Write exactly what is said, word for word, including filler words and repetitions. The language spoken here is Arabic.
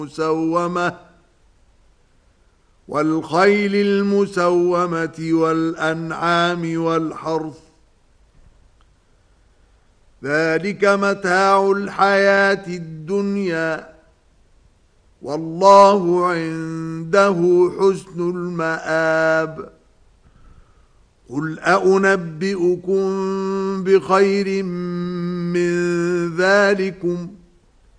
المسومة والخيل المسومة والأنعام والحرث ذلك متاع الحياة الدنيا والله عنده حسن المآب قل أنبئكم بخير من ذلكم